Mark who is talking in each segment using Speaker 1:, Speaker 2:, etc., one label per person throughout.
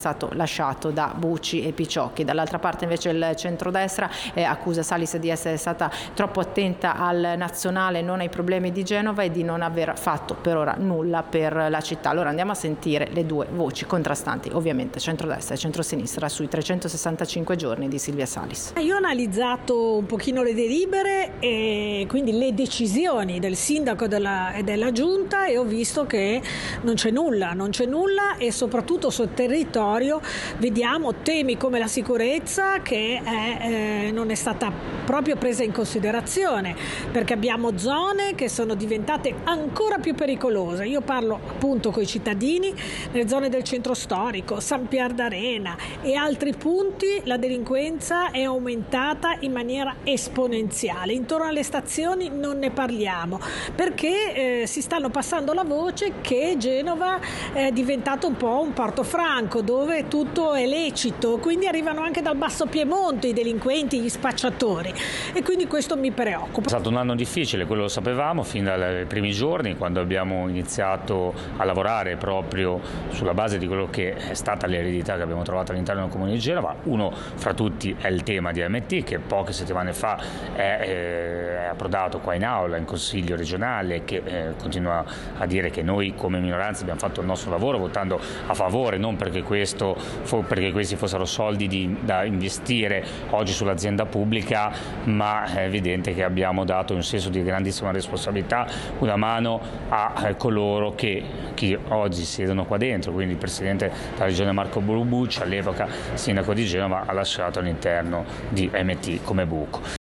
Speaker 1: stato lasciato da Bucci e Picciocchi. Dall'altra parte invece il centrodestra accusa Salis di essere stata troppo attenta al nazionale, non ai problemi di Genova, e di non aver fatto per ora nulla per la città. Allora andiamo a sentire le due voci contrastanti, ovviamente centrodestra e centrosinistra, sui 365 giorni di Silvia Salis.
Speaker 2: Io ho analizzato un pochino le delibere e quindi le decisioni del sindaco e della giunta, e ho visto che non c'è nulla e soprattutto sul territorio vediamo temi come la sicurezza che non è stata proprio presa in considerazione, perché abbiamo zone che sono diventate ancora più pericolose. Io parlo appunto con i cittadini nelle zone del centro storico, San Pier d'Arena e altri punti. La delinquenza è aumentata in maniera esponenziale. Intorno alle stazioni non ne parliamo, perché si stanno passando la voce che Genova è diventato un po' un portofranco dove tutto è lecito, quindi arrivano anche dal basso Piemonte i delinquenti, gli spacciatori, e quindi questo mi preoccupa.
Speaker 3: È stato un anno difficile, quello lo sapevamo fin dai primi giorni, quando abbiamo iniziato a lavorare proprio sulla base di quello che è stata l'eredità che abbiamo trovato all'interno del Comune di Genova. Uno fra tutti è il tema di AMT, che poche settimane fa è approdato qua in aula, in Consiglio regionale, che continua a dire che noi come minoranza abbiamo fatto il nostro lavoro votando a favore, non perché questi fossero soldi da investire oggi sull'azienda pubblica, ma è evidente che abbiamo dato un senso di grandissima responsabilità, una mano a coloro che oggi siedono qua dentro, quindi il Presidente della Regione Marco Bucci, all'epoca Sindaco di Genova, ha lasciato all'interno di MT come buco.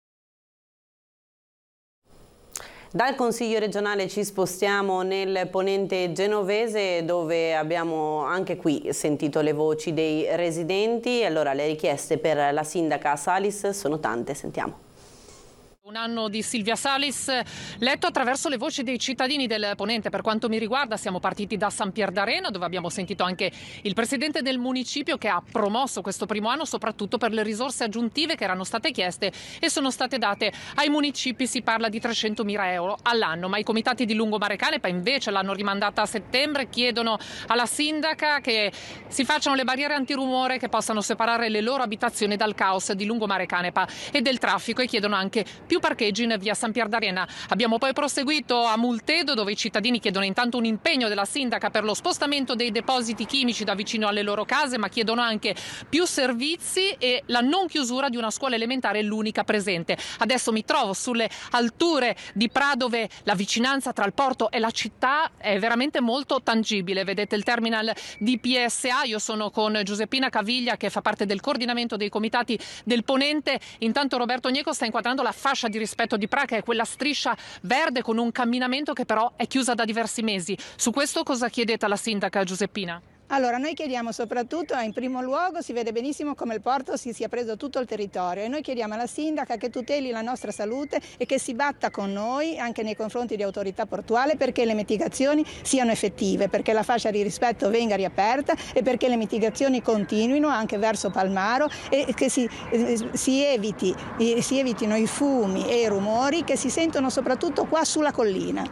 Speaker 4: Dal Consiglio regionale ci spostiamo nel ponente genovese, dove abbiamo anche qui sentito le voci dei residenti. Allora, le richieste per la sindaca Salis sono tante, sentiamo.
Speaker 5: Un anno di Silvia Salis letto attraverso le voci dei cittadini del ponente. Per quanto mi riguarda siamo partiti da San Pier d'Arena, dove abbiamo sentito anche il presidente del municipio, che ha promosso questo primo anno soprattutto per le risorse aggiuntive che erano state chieste e sono state date ai municipi. Si parla di 300.000 euro all'anno, ma i comitati di Lungomare Canepa invece l'hanno rimandata a settembre. Chiedono alla sindaca che si facciano le barriere antirumore che possano separare le loro abitazioni dal caos di Lungomare Canepa e del traffico, e chiedono anche più parcheggi in via San Pier d'Arena. Abbiamo poi proseguito a Multedo, dove i cittadini chiedono intanto un impegno della sindaca per lo spostamento dei depositi chimici da vicino alle loro case, ma chiedono anche più servizi e la non chiusura di una scuola elementare, l'unica presente. Adesso mi trovo sulle alture di Pra, dove la vicinanza tra il porto e la città è veramente molto tangibile. Vedete il terminal di PSA. Io sono con Giuseppina Caviglia, che fa parte del coordinamento dei comitati del ponente. Intanto Roberto Gneco sta inquadrando la fascia di rispetto di Pra, che è quella striscia verde con un camminamento che però è chiusa da diversi mesi. Su questo cosa chiedete alla sindaca Giuseppina?
Speaker 6: Allora, noi chiediamo soprattutto, in primo luogo si vede benissimo come il porto si sia preso tutto il territorio, e noi chiediamo alla sindaca che tuteli la nostra salute e che si batta con noi anche nei confronti di autorità portuale perché le mitigazioni siano effettive, perché la fascia di rispetto venga riaperta e perché le mitigazioni continuino anche verso Palmaro, e che si evitino i fumi e i rumori che si sentono soprattutto qua sulla collina.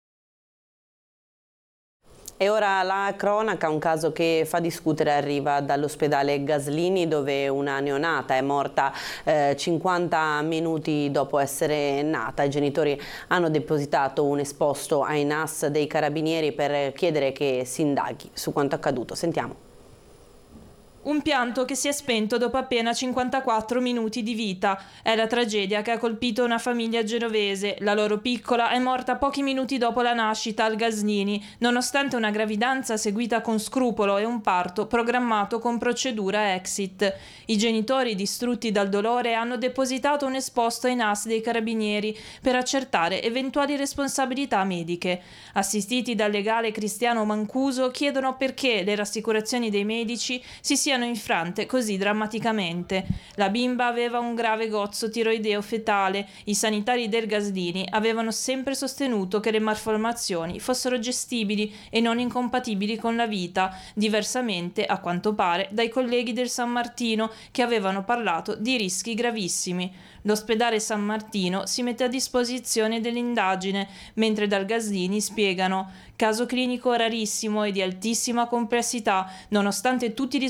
Speaker 4: E ora la cronaca, un caso che fa discutere, arriva dall'ospedale Gaslini, dove una neonata è morta 50 minuti dopo essere nata. I genitori hanno depositato un esposto ai NAS dei Carabinieri per chiedere che si indaghi su quanto accaduto. Sentiamo.
Speaker 7: Un pianto che si è spento dopo appena 54 minuti di vita. È la tragedia che ha colpito una famiglia genovese. La loro piccola è morta pochi minuti dopo la nascita al Gaslini, nonostante una gravidanza seguita con scrupolo e un parto programmato con procedura exit. I genitori, distrutti dal dolore, hanno depositato un esposto ai NAS dei Carabinieri per accertare eventuali responsabilità mediche. Assistiti dal legale Cristiano Mancuso, chiedono perché le rassicurazioni dei medici si siano infrante così drammaticamente. La bimba aveva un grave gozzo tiroideo fetale. I sanitari del Gaslini avevano sempre sostenuto che le malformazioni fossero gestibili e non incompatibili con la vita, diversamente, a quanto pare, dai colleghi del San Martino, che avevano parlato di rischi gravissimi. L'ospedale San Martino si mette a disposizione dell'indagine, mentre dal Gaslini spiegano: caso clinico rarissimo e di altissima complessità, nonostante tutti gli